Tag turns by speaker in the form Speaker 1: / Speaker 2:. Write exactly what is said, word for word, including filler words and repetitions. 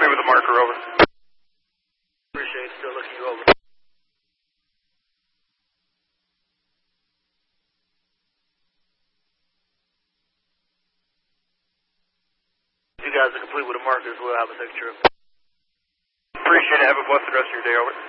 Speaker 1: complete with the marker, over.
Speaker 2: Appreciate it, still looking you over. You guys are complete with the markers, we'll have a second trip.
Speaker 1: Appreciate it, have a blessed rest of your day, over.